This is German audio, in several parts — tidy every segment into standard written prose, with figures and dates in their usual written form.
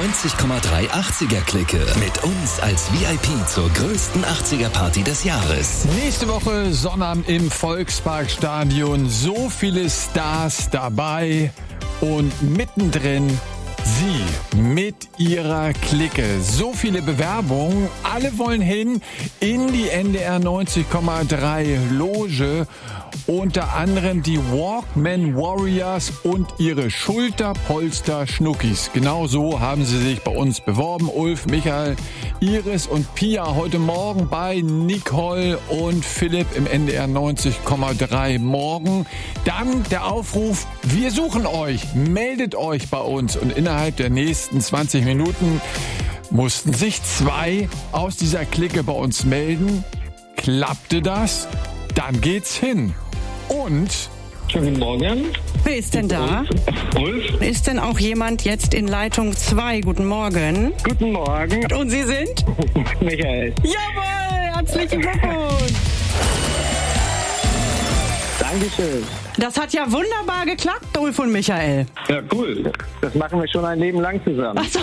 90,3 80er-Clique. Mit uns als VIP zur größten 80er-Party des Jahres. Nächste Woche Sonnabend im Volksparkstadion. So viele Stars dabei und mittendrin Sie mit ihrer Clique. So viele Bewerbungen. Alle wollen hin in die NDR 90,3 Loge. Unter anderem die Walkman Warriors und ihre Schulterpolster-Schnuckis. Genau so haben sie sich bei uns beworben. Ulf, Michael, Iris und Pia heute Morgen bei Nicole und Philipp im NDR 90,3 morgen. Dann der Aufruf, wir suchen euch, meldet euch bei uns. Und innerhalb der nächsten 20 Minuten mussten sich 2 aus dieser Clique bei uns melden. Klappte das? Dann geht's hin. Und schönen guten Morgen. Wer ist denn da? Ulf. Ist denn auch jemand jetzt in Leitung 2? Guten Morgen. Guten Morgen. Und Sie sind? Michael. Jawohl, herzlichen Glückwunsch. Dankeschön. Das hat ja wunderbar geklappt, Ulf und Michael. Ja, cool. Das machen wir schon ein Leben lang zusammen. Ach so.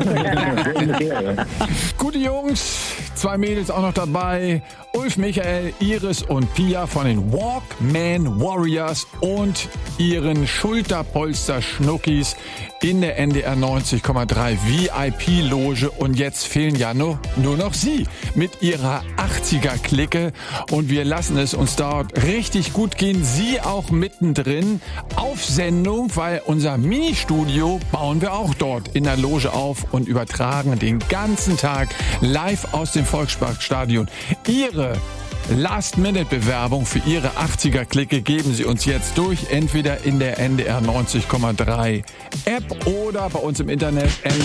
gute Jungs, 2 Mädels auch noch dabei. Ulf, Michael, Iris und Pia von den Walkman Warriors und ihren Schulterpolster-Schnuckis in der NDR 90,3 VIP-Loge. Und jetzt fehlen ja nur noch Sie mit ihrer 80er-Clique. Und wir lassen es uns dort richtig gut gehen. Sie auch mittendrin auf Sendung, weil unser Ministudio bauen wir auch dort in der Loge auf und übertragen den ganzen Tag live aus dem Volksparkstadion. Ihre Last-Minute-Bewerbung für Ihre 80er-Clique geben Sie uns jetzt durch, entweder in der NDR 90,3 App oder bei uns im Internet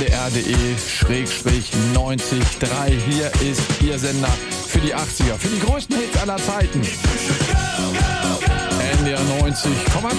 ndr.de/90.3. Hier ist Ihr Sender für die 80er, für die größten Hits aller Zeiten. NDR 90,3.